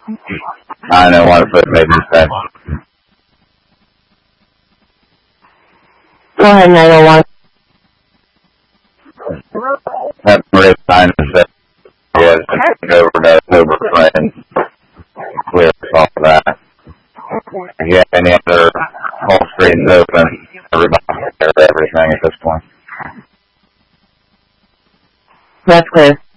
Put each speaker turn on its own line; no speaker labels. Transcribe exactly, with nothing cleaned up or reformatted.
I know one foot made mistake.
Go ahead, nine oh one.
Have Maria sign and say, yes, and go over to October Friends. Clear off of that. If you have any other call screens open, everybody can hear everything at this point.
That's clear.